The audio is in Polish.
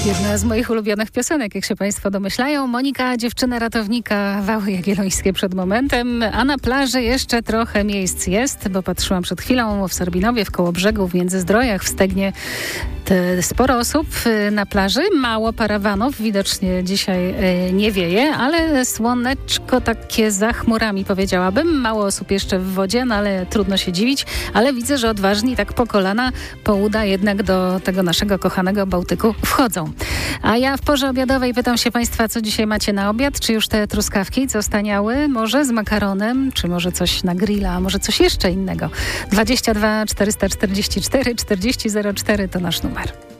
Jedna z moich ulubionych piosenek, jak się Państwo domyślają. Monika, dziewczyna ratownika, Wały Jagiellońskie przed momentem, a na plaży jeszcze trochę miejsc jest, bo patrzyłam przed chwilą w Sorbinowie, w Kołobrzegu, w Międzyzdrojach, w Stegnie. Sporo osób na plaży, mało parawanów, widocznie dzisiaj nie wieje, ale słoneczko takie za chmurami, powiedziałabym. Mało osób jeszcze w wodzie, no ale trudno się dziwić, ale widzę, że odważni tak po kolana po uda jednak do tego naszego kochanego Bałtyku wchodzą. A ja w porze obiadowej pytam się Państwa, co dzisiaj macie na obiad? Czy już te truskawki, co staniały? Może z makaronem? Czy może coś na grilla? A może coś jeszcze innego? 22 444 40 04 to nasz numer.